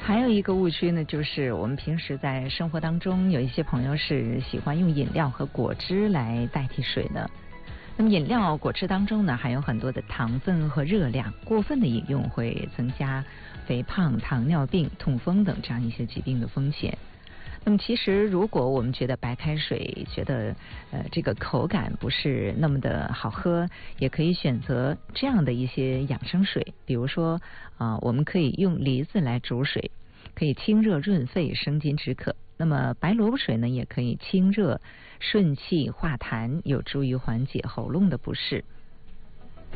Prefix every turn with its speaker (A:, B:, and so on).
A: 还有一个误区呢，就是我们平时在生活当中，有一些朋友是喜欢用饮料和果汁来代替水的。那么饮料、果汁当中呢，含有很多的糖分和热量，过分的饮用会增加肥胖、糖尿病、痛风等这样一些疾病的风险。那么其实如果我们觉得白开水觉得这个口感不是那么的好喝，也可以选择这样的一些养生水，比如说我们可以用梨子来煮水，可以清热润肺、生津止渴。那么白萝卜水呢，也可以清热顺气化痰，有助于缓解喉咙的不适。